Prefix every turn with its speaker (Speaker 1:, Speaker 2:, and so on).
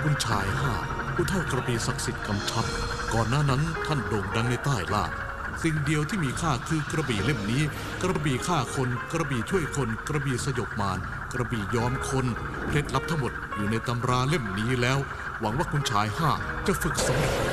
Speaker 1: คุณชายห้าผู้เท่ากระบี่ศักดิ์สิทธิ์กำชับก่อนหน้านั้นท่านโด่งดังในใต้ล่าสิ่งเดียวที่มีค่าคือกระบี่เล่มนี้กระบี่ฆ่าคนกระบี่ช่วยคนกระบี่สยบมารกระบี่ยอมคนเคล็ดลับทั้งหมดอยู่ในตำราเล่มนี้แล้วหวังว่าคุณชายห้าจะฝึกสำเร็จ